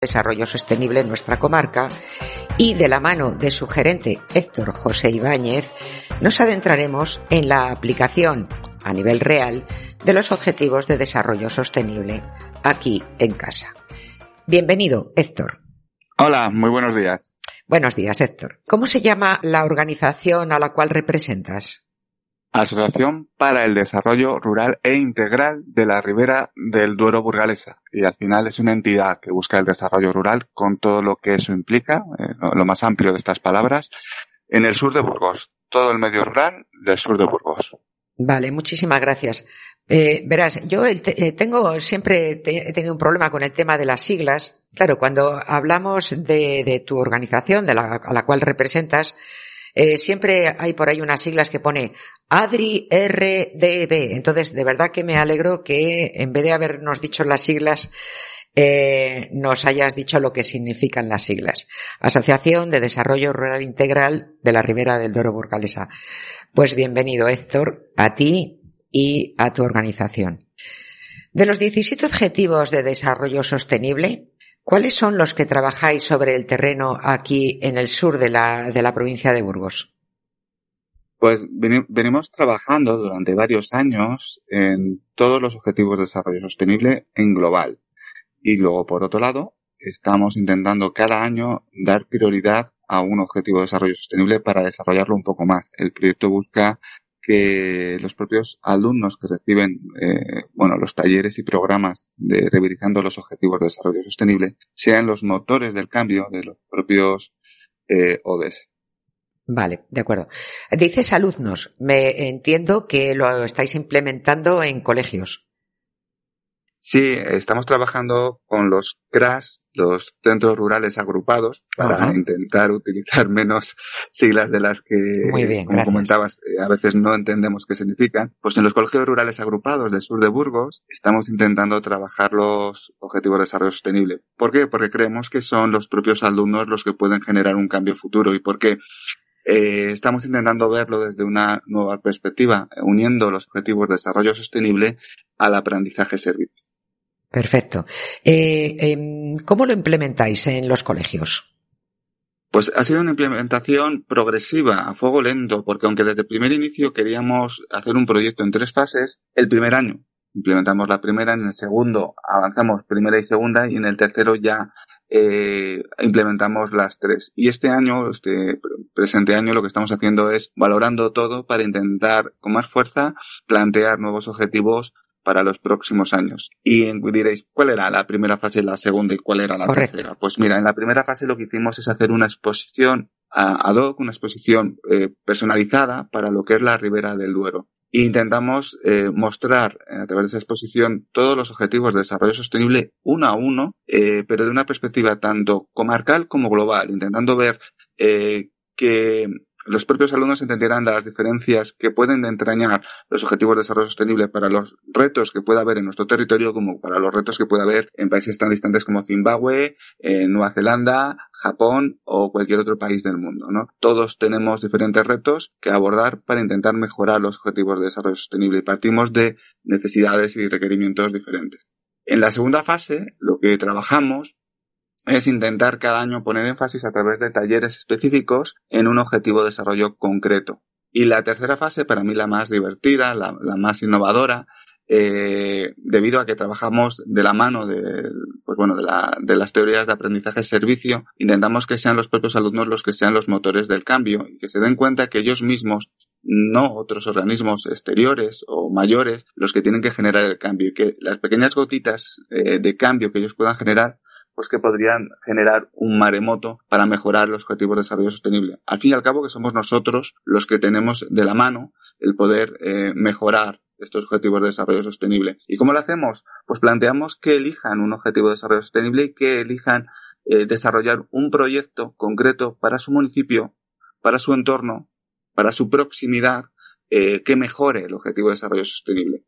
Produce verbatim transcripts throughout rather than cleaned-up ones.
Desarrollo Sostenible en nuestra comarca y de la mano de su gerente Héctor José Ibáñez nos adentraremos en la aplicación a nivel real de los Objetivos de Desarrollo Sostenible aquí en casa. Bienvenido, Héctor. Hola, muy buenos días. Buenos días, Héctor. ¿Cómo se llama la organización a la cual representas? Asociación para el Desarrollo Rural e Integral de la Ribera del Duero Burgalesa. Y al final es una entidad que busca el desarrollo rural con todo lo que eso implica, eh, lo más amplio de estas palabras, en el sur de Burgos. Todo el medio rural del sur de Burgos. Vale, muchísimas gracias. Eh, verás, yo el te, eh, tengo siempre te, he tenido un problema con el tema de las siglas. Claro, cuando hablamos de, de tu organización, de la, a la cual representas, Eh, siempre hay por ahí unas siglas que pone ADRI R D B. Entonces, de verdad que me alegro que en vez de habernos dicho las siglas, eh, nos hayas dicho lo que significan las siglas. Asociación de Desarrollo Rural Integral de la Ribera del Duero Burgalesa. Pues bienvenido, Héctor, a ti y a tu organización. De los diecisiete Objetivos de Desarrollo Sostenible, ¿cuáles son los que trabajáis sobre el terreno aquí en el sur de la, de la provincia de Burgos? Pues venimos trabajando durante varios años en todos los objetivos de desarrollo sostenible en global. Y luego, por otro lado, estamos intentando cada año dar prioridad a un objetivo de desarrollo sostenible para desarrollarlo un poco más. El proyecto busca que los propios alumnos que reciben eh, bueno los talleres y programas de revisando los objetivos de desarrollo sostenible sean los motores del cambio de los propios eh, O D S. Vale, de acuerdo. Dices alumnos, me entiendo que lo estáis implementando en colegios. Sí, estamos trabajando con los C R A S, los centros rurales agrupados, para uh-huh. intentar utilizar menos siglas de las que, Muy bien, como gracias. comentabas, a veces no entendemos qué significan. Pues en los colegios rurales agrupados del sur de Burgos estamos intentando trabajar los objetivos de desarrollo sostenible. ¿Por qué? Porque creemos que son los propios alumnos los que pueden generar un cambio futuro y porque eh, estamos intentando verlo desde una nueva perspectiva, uniendo los objetivos de desarrollo sostenible al aprendizaje-servicio. Perfecto. Eh, eh, ¿Cómo lo implementáis en los colegios? Pues ha sido una implementación progresiva, a fuego lento, porque aunque desde el primer inicio queríamos hacer un proyecto en tres fases, el primer año implementamos la primera, en el segundo avanzamos primera y segunda y en el tercero ya eh, implementamos las tres. Y este año, este presente año, lo que estamos haciendo es valorando todo para intentar con más fuerza plantear nuevos objetivos para los próximos años. Y diréis, ¿cuál era la primera fase, la segunda y cuál era la Correcto. tercera? Pues mira, en la primera fase lo que hicimos es hacer una exposición ad hoc, una exposición eh, personalizada para lo que es la Ribera del Duero. E intentamos eh, mostrar a través de esa exposición todos los objetivos de desarrollo sostenible uno a uno, eh, pero de una perspectiva tanto comarcal como global, intentando ver eh, que los propios alumnos entendieran las diferencias que pueden entrañar los objetivos de desarrollo sostenible para los retos que pueda haber en nuestro territorio como para los retos que pueda haber en países tan distantes como Zimbabue, eh, Nueva Zelanda, Japón o cualquier otro país del mundo, ¿no? Todos tenemos diferentes retos que abordar para intentar mejorar los objetivos de desarrollo sostenible y partimos de necesidades y requerimientos diferentes. En la segunda fase, lo que trabajamos es intentar cada año poner énfasis a través de talleres específicos en un objetivo de desarrollo concreto. Y la tercera fase, para mí la más divertida, la, la más innovadora, eh, debido a que trabajamos de la mano de, pues bueno, de, la, de las teorías de aprendizaje-servicio, intentamos que sean los propios alumnos los que sean los motores del cambio y que se den cuenta que ellos mismos, no otros organismos exteriores o mayores, los que tienen que generar el cambio y que las pequeñas gotitas eh, de cambio que ellos puedan generar pues que podrían generar un maremoto para mejorar los objetivos de desarrollo sostenible. Al fin y al cabo que somos nosotros los que tenemos de la mano el poder eh, mejorar estos objetivos de desarrollo sostenible. ¿Y cómo lo hacemos? Pues planteamos que elijan un objetivo de desarrollo sostenible y que elijan eh, desarrollar un proyecto concreto para su municipio, para su entorno, para su proximidad, eh, que mejore el objetivo de desarrollo sostenible.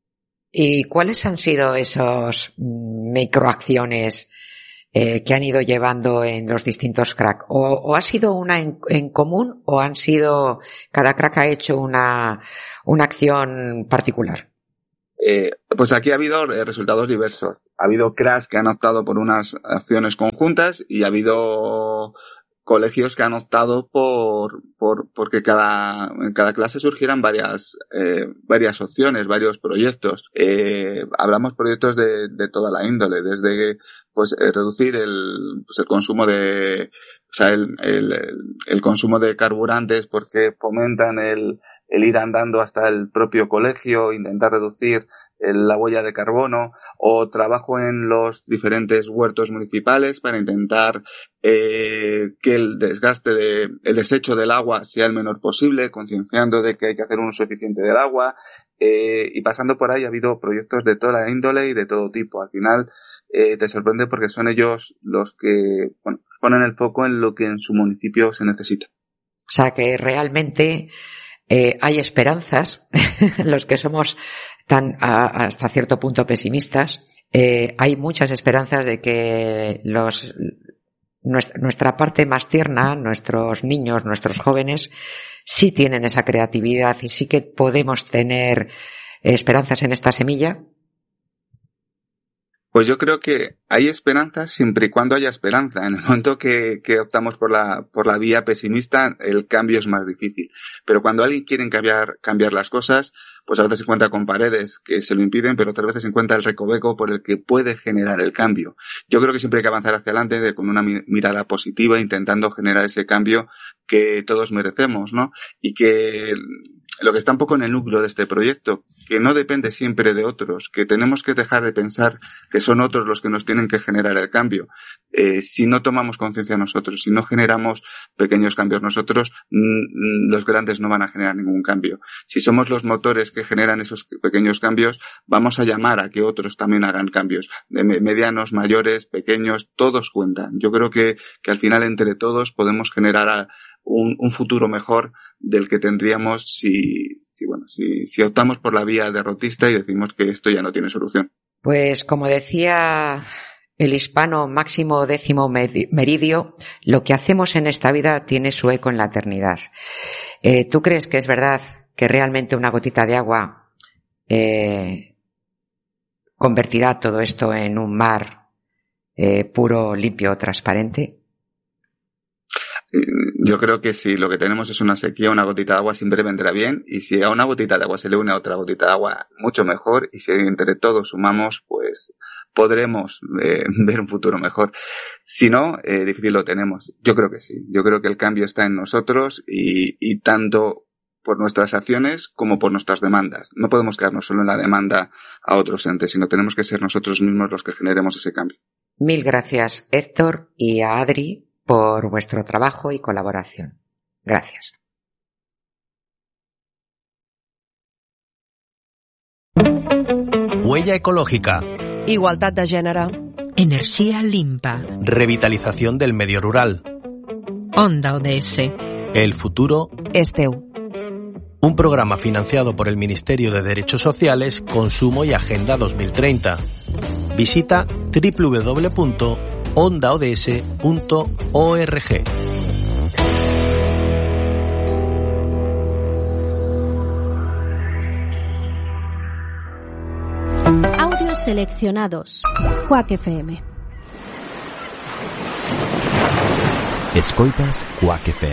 ¿Y cuáles han sido esos microacciones eh, que han ido llevando en los distintos crack? ¿O, o ha sido una en, en común o han sido, cada crack ha hecho una, una acción particular? Eh, pues aquí ha habido resultados diversos. Ha habido C R As que han optado por unas acciones conjuntas y ha habido colegios que han optado por, por porque cada, en cada clase surgieran varias, eh, varias opciones, varios proyectos. Eh, hablamos proyectos de, de toda la índole, desde pues eh, reducir el, pues, el consumo de, o sea, el, el, el consumo de carburantes porque fomentan el, el ir andando hasta el propio colegio, intentar reducir la huella de carbono, o trabajo en los diferentes huertos municipales para intentar eh, que el desgaste de, el desecho del agua sea el menor posible, concienciando de que hay que hacer un uso eficiente del agua, eh, y pasando por ahí ha habido proyectos de toda la índole y de todo tipo. Al final eh, te sorprende porque son ellos los que bueno, ponen el foco en lo que en su municipio se necesita. O sea que realmente eh, hay esperanzas, los que somos tan a, hasta cierto punto pesimistas, eh, hay muchas esperanzas de que los nuestra, nuestra parte más tierna, nuestros niños, nuestros jóvenes, sí tienen esa creatividad y sí que podemos tener esperanzas en esta semilla. Pues yo creo que hay esperanza siempre y cuando haya esperanza. En el momento que, que optamos por la, por la vía pesimista, el cambio es más difícil. Pero cuando alguien quiere cambiar, cambiar las cosas, pues a veces se encuentra con paredes que se lo impiden, pero otras veces se encuentra el recoveco por el que puede generar el cambio. Yo creo que siempre hay que avanzar hacia adelante de, con una mirada positiva, intentando generar ese cambio que todos merecemos, ¿no? Y que lo que está un poco en el núcleo de este proyecto, que no depende siempre de otros, que tenemos que dejar de pensar que son otros los que nos tienen que generar el cambio. Eh, si no tomamos conciencia nosotros, si no generamos pequeños cambios nosotros, mmm, los grandes no van a generar ningún cambio. Si somos los motores que generan esos pequeños cambios, vamos a llamar a que otros también hagan cambios. De medianos, mayores, pequeños, todos cuentan. Yo creo que, que al final entre todos podemos generar a, Un, un futuro mejor del que tendríamos si, si bueno, si, si optamos por la vía derrotista y decimos que esto ya no tiene solución. Pues como decía el hispano Máximo Décimo Meridio, lo que hacemos en esta vida tiene su eco en la eternidad. Eh, ¿Tú crees que es verdad que realmente una gotita de agua eh, convertirá todo esto en un mar eh, puro, limpio, transparente? Yo creo que si lo que tenemos es una sequía, una gotita de agua siempre vendrá bien, y si a una gotita de agua se le une a otra gotita de agua, mucho mejor, y si entre todos sumamos, pues podremos eh, ver un futuro mejor. Si no, eh, difícil lo tenemos. Yo creo que sí. Yo creo que el cambio está en nosotros y, y tanto por nuestras acciones como por nuestras demandas. No podemos quedarnos solo en la demanda a otros entes, sino tenemos que ser nosotros mismos los que generemos ese cambio. Mil gracias, Héctor, y a Adri por vuestro trabajo y colaboración. Gracias. Huella ecológica. Igualtat de gènere. Energía limpa. Revitalización del medio rural. Onda O D S. El futuro és teu. Un programa financiado por el Ministerio de Derechos Sociales, Consumo y Agenda dos mil treinta. Visita doble u doble u doble u punto onda o d s punto org. Audios seleccionados. Quack F M. Escoitas Quack F M.